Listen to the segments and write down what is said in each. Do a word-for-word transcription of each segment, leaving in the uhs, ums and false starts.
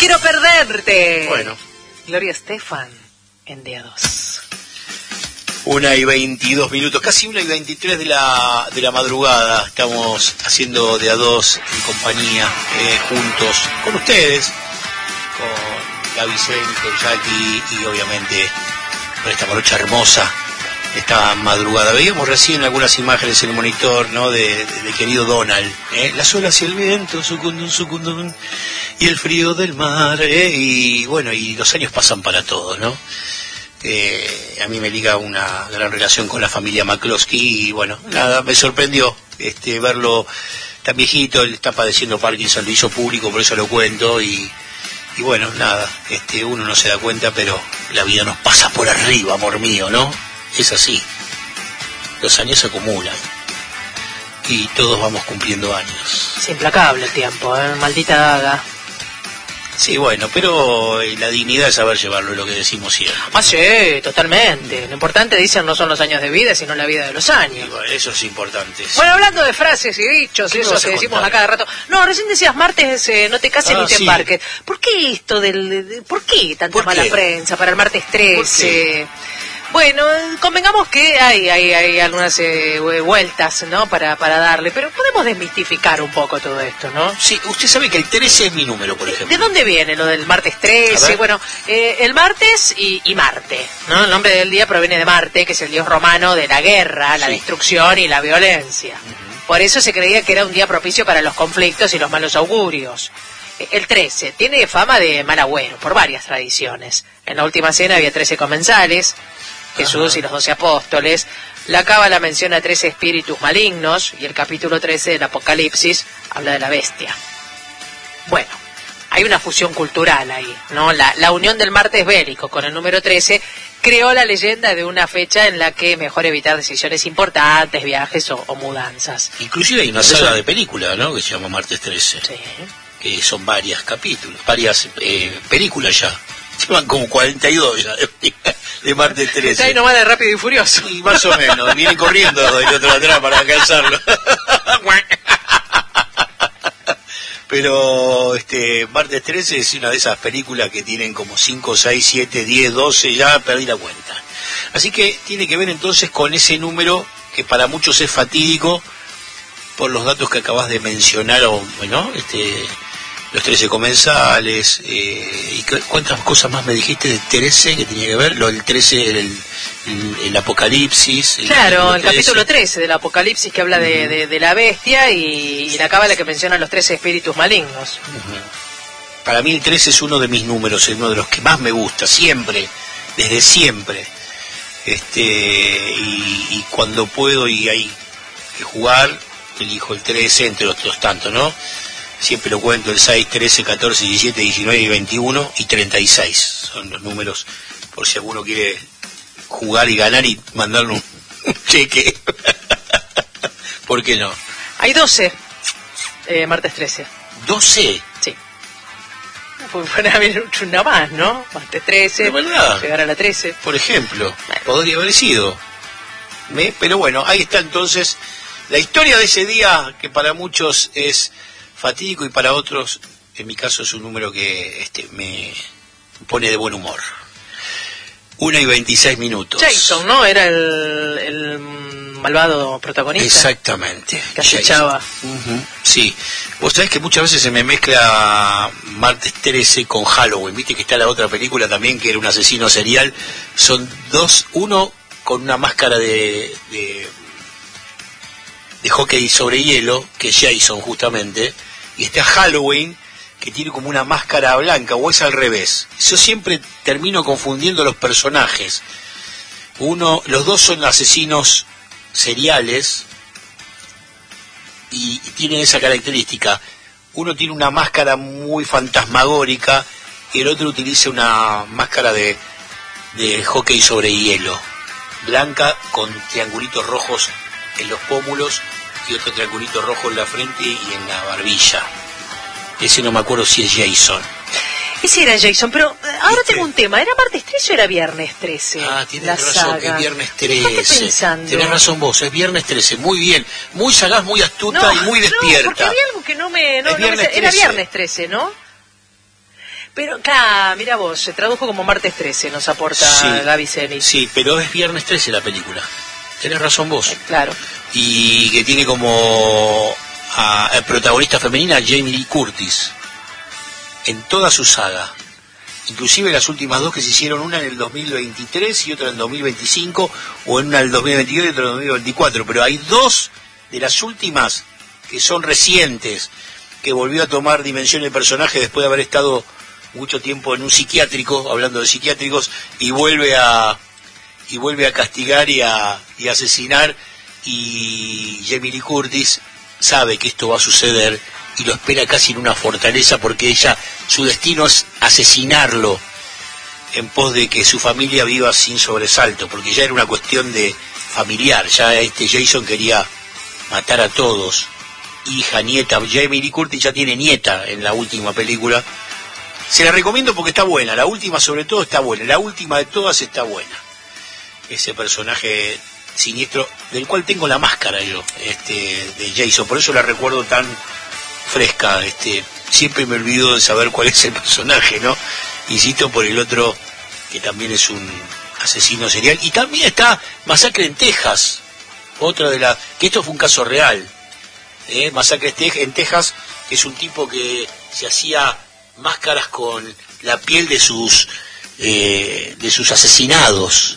quiero perderte. Bueno. Gloria Estefan en D A dos. Una y veintidós minutos, casi una y veintitrés de la, de la madrugada. Estamos haciendo D A dos en compañía, eh, juntos, con ustedes, con Gaby Sen, con Jackie y obviamente con esta morocha hermosa, esta madrugada. Veíamos recién algunas imágenes en el monitor, ¿no? De, de, de querido Donald, ¿eh? Las olas y el viento, sucundum, sucundum, y el frío del mar, ¿eh? Y bueno, y los años pasan para todos, ¿no? Eh, a mí me liga una gran relación con la familia McCloskey y bueno, nada, me sorprendió este verlo tan viejito. Él está padeciendo Parkinson, lo hizo público, por eso lo cuento y, y bueno, nada, este uno no se da cuenta, pero la vida nos pasa por arriba, amor mío, ¿no? Es así, los años se acumulan y todos vamos cumpliendo años. Es implacable el tiempo, ¿eh? Maldita daga. Sí, bueno, pero la dignidad es saber llevarlo, es lo que decimos siempre. Ah, sí, totalmente. Lo importante, dicen, no son los años de vida, sino la vida de los años. Bueno, eso es importante. Sí. Bueno, hablando de frases y dichos, eso que decimos a cada rato. No, recién decías martes, eh, no te cases ah, ni te sí. embarques. ¿Por qué esto del... De, ¿Por qué tanta ¿Por mala qué? prensa para el martes trece? Bueno, convengamos que hay hay, hay algunas eh, vueltas, ¿no? Para, para darle, pero podemos desmistificar un poco todo esto, ¿no? Sí, usted sabe que el trece es mi número, por ejemplo. ¿De dónde viene lo del martes trece? Bueno, eh, el martes y, y Marte, ¿no? El nombre del día proviene de Marte, que es el dios romano de la guerra, la sí. destrucción y la violencia. Uh-huh. Por eso se creía que era un día propicio para los conflictos y los malos augurios. El trece tiene fama de mal agüero por varias tradiciones. En la última cena había trece comensales, Jesús Ajá. y los doce apóstoles. La Cábala menciona trece espíritus malignos y el capítulo trece del Apocalipsis habla de la bestia. Bueno, hay una fusión cultural ahí, ¿no? La, la unión del martes bélico con el número trece creó la leyenda de una fecha en la que mejor evitar decisiones importantes, viajes o, o mudanzas. Inclusive hay una saga de película, ¿no? Que se llama Martes trece. Sí. Que son varias capítulos, varias eh, películas ya. Llevan como cuarenta y dos ya de, de Martes trece. Está ahí nomás de Rápido y Furioso. Y más o menos, viene corriendo del otro atrás para alcanzarlo. Pero este Martes trece es una de esas películas que tienen como cinco, seis, siete, diez, doce, ya perdí la cuenta. Así que tiene que ver entonces con ese número que para muchos es fatídico por los datos que acabas de mencionar, o bueno, este... los trece comensales, eh, y cuántas cosas más me dijiste de trece que tenía que ver, lo del trece, el, el, el Apocalipsis. El claro, el capítulo trece del Apocalipsis que habla uh-huh. de, de, de la bestia y, y la Cábala que menciona los trece espíritus malignos. Uh-huh. Para mí el trece es uno de mis números, es uno de los que más me gusta, siempre, desde siempre. Este y, y cuando puedo y hay que jugar, elijo el trece entre los otros tantos, ¿no? Siempre lo cuento, el seis, trece, catorce, diecisiete, diecinueve y veintiuno y treinta y seis. Son los números por si alguno quiere jugar y ganar y mandarle un cheque. ¿Por qué no? Hay doce, eh, martes trece. ¿doce? Sí. Pues para haber una más, ¿no? Martes trece, llegar a la trece. Por ejemplo, podría haber sido. ¿Me? Pero bueno, ahí está entonces la historia de ese día que para muchos es fatídico y para otros, en mi caso, es un número que este, me pone de buen humor. Una y veintiséis minutos. Jason, ¿no? Era el, el malvado protagonista. Exactamente. Que acechaba. Uh-huh. Sí. Vos sabés que muchas veces se me mezcla Martes trece con Halloween. Viste que está la otra película también, que era un asesino serial. Son dos, uno con una máscara de... de de hockey sobre hielo, que es Jason justamente, y está Halloween, que tiene como una máscara blanca, o es al revés. Yo siempre termino confundiendo los personajes. Uno, los dos son asesinos seriales, y, y tienen esa característica. Uno tiene una máscara muy fantasmagórica, y el otro utiliza una máscara de, de hockey sobre hielo, blanca con triangulitos rojos en los pómulos y otro triangulito rojo en la frente y en la barbilla. Ese no me acuerdo si es Jason. Ese era Jason, pero ahora ¿Viste? tengo un tema. ¿Era martes trece o era viernes trece? Ah, tienes razón, saga. es viernes trece. Pensando? Tenés razón vos, es viernes trece. Muy bien, muy sagaz, muy astuta no, y muy despierta. No, porque había algo que no me... No, no me era viernes trece, ¿no? Pero, claro, mira vos, se tradujo como martes trece, nos aporta sí, Gaby Celis. Sí, pero es viernes trece la película. Tenés razón vos. Eh, claro. Y que tiene como a, a protagonista femenina Jamie Lee Curtis en toda su saga. Inclusive las últimas dos que se hicieron, una en el dos mil veintitrés y otra en el dos mil veinticinco, o en una en el dos mil veintidós y otra en el dos mil veinticuatro. Pero hay dos de las últimas que son recientes, que volvió a tomar dimensión el personaje después de haber estado mucho tiempo en un psiquiátrico, hablando de psiquiátricos, y vuelve a y vuelve a castigar y a, y a asesinar, y Jamie Lee Curtis sabe que esto va a suceder y lo espera casi en una fortaleza, porque ella, su destino es asesinarlo en pos de que su familia viva sin sobresalto, porque ya era una cuestión de familiar, ya este Jason quería matar a todos, hija, nieta. Jamie Lee Curtis ya tiene nieta en la última película. Se la recomiendo porque está buena, la última sobre todo está buena, la última de todas está buena. Ese personaje siniestro, del cual tengo la máscara yo, este, de Jason, por eso la recuerdo tan fresca, este, siempre me olvido de saber cuál es el personaje, ¿no? Insisto por el otro, que también es un asesino serial, y también está Masacre en Texas, otra de las, que esto fue un caso real, ¿eh? Masacre en Texas, que es un tipo que se hacía máscaras con la piel de sus eh, de sus asesinados.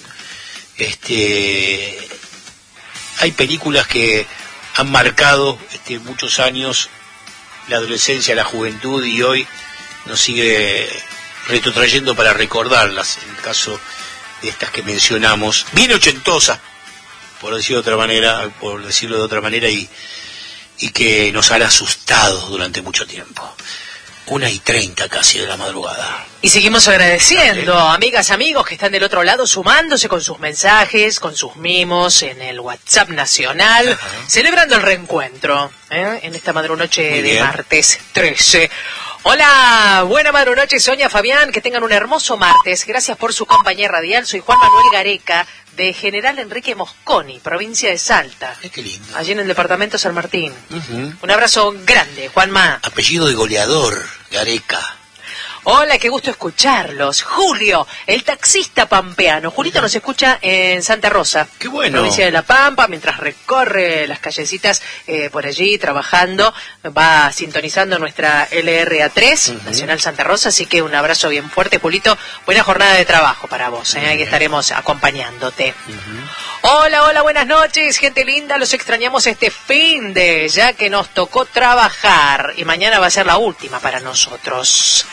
Este, hay películas que han marcado este, muchos años la adolescencia, la juventud, y hoy nos sigue retrotrayendo para recordarlas, en el caso de estas que mencionamos, bien ochentosas, por decirlo de otra manera, por decirlo de otra manera, y, y que nos han asustado durante mucho tiempo. Una y treinta casi de la madrugada. Y seguimos agradeciendo, amigas, amigos que están del otro lado, sumándose con sus mensajes, con sus mimos en el WhatsApp nacional, ajá, celebrando el reencuentro, ¿eh? En esta madrunoche de martes trece. Hola, buena madrunoche, Sonia, Fabián, que tengan un hermoso martes. Gracias por su compañía radial. Soy Juan Manuel Gareca, de General Enrique Mosconi, provincia de Salta. Qué lindo. Allí en el departamento San Martín. Uh-huh. Un abrazo grande, Juanma. Apellido de goleador, Gareca. Hola, qué gusto escucharlos. Julio, el taxista pampeano. Julito nos escucha en Santa Rosa. Qué bueno. Provincia de La Pampa, mientras recorre las callecitas eh, por allí trabajando, va sintonizando nuestra L R A tres, uh-huh, Nacional Santa Rosa, así que un abrazo bien fuerte, Julito. Buena jornada de trabajo para vos, ¿eh? Uh-huh. Ahí estaremos acompañándote. Uh-huh. Hola, hola, buenas noches, gente linda, los extrañamos este fin de, ya que nos tocó trabajar, y mañana va a ser la última para nosotros.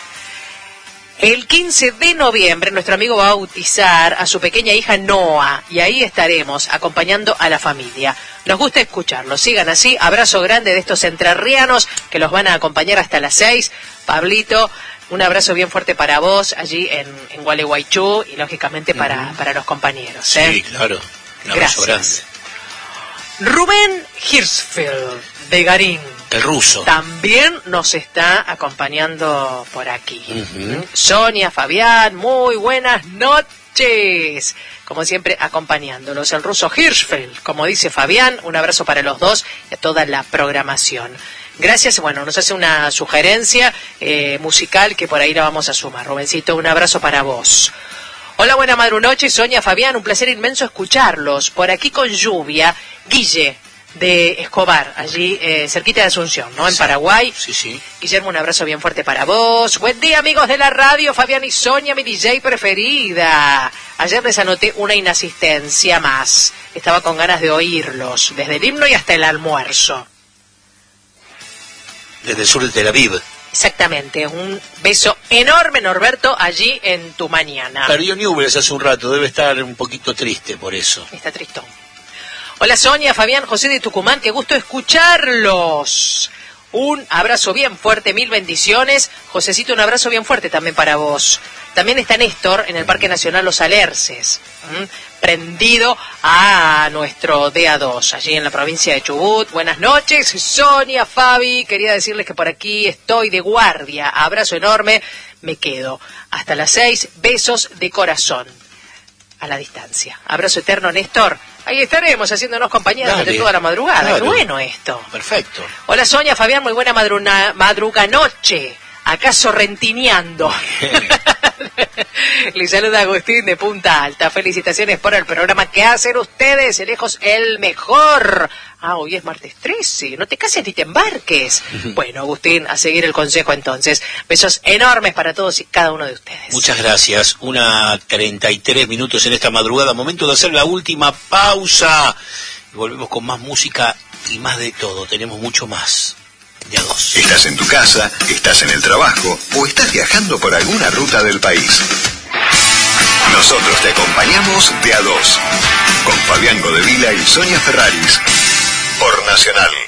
El quince de noviembre nuestro amigo va a bautizar a su pequeña hija Noa, y ahí estaremos acompañando a la familia. Nos gusta escucharlos, sigan así. Abrazo grande de estos entrerrianos que los van a acompañar hasta las seis. Pablito, un abrazo bien fuerte para vos allí en, en Gualeguaychú, y lógicamente para, uh-huh, para los compañeros, ¿eh? Sí, claro. Un abrazo grande. Rubén Hirschfeld de Garín, el ruso, también nos está acompañando por aquí. Uh-huh. Sonia, Fabián, muy buenas noches. Como siempre, acompañándolos. El ruso Hirschfeld, como dice Fabián, un abrazo para los dos y a toda la programación. Gracias, bueno, nos hace una sugerencia eh, musical que por ahí la vamos a sumar. Rubencito, un abrazo para vos. Hola, buena madrunoche, Sonia, Fabián, un placer inmenso escucharlos. Por aquí con lluvia, Guille de Escobar, allí eh, cerquita de Asunción, ¿no? En sí, Paraguay. Sí, sí. Guillermo, un abrazo bien fuerte para vos. Buen día, amigos de la radio, Fabián y Sonia, mi D J preferida. Ayer les anoté una inasistencia más. Estaba con ganas de oírlos, desde el himno y hasta el almuerzo. Desde el sur de Tel Aviv. Exactamente, un beso enorme, Norberto, allí en tu mañana. Perdió Newell's hace un rato, debe estar un poquito triste por eso. Está tristón. Hola Sonia, Fabián, José de Tucumán, qué gusto escucharlos. Un abrazo bien fuerte, mil bendiciones. Josecito, un abrazo bien fuerte también para vos. También está Néstor en el Parque Nacional Los Alerces, ¿m? prendido a nuestro D A dos, allí en la provincia de Chubut. Buenas noches, Sonia, Fabi, quería decirles que por aquí estoy de guardia. Abrazo enorme, me quedo. Hasta las seis, besos de corazón. A la distancia. Abrazo eterno, Néstor. Ahí estaremos haciéndonos compañía durante toda la madrugada. Claro. Qué bueno esto. Perfecto. Hola Sonia, Fabián, muy buena madruna, madruga noche. acá sorrentineando. Les saluda Agustín de Punta Alta. Felicitaciones por el programa que hacen ustedes, de lejos el mejor. Ah, hoy es martes trece, no te cases ni te embarques. Bueno, Agustín, a seguir el consejo entonces. Besos enormes para todos y cada uno de ustedes. Muchas gracias. Una treinta y tres minutos en esta madrugada. Momento de hacer la última pausa. Y volvemos con más música y más de todo. Tenemos mucho más. De a dos. Estás en tu casa, estás en el trabajo o estás viajando por alguna ruta del país. Nosotros te acompañamos de a dos. Con Fabián Godevila y Sonia Ferraris. Por Nacional.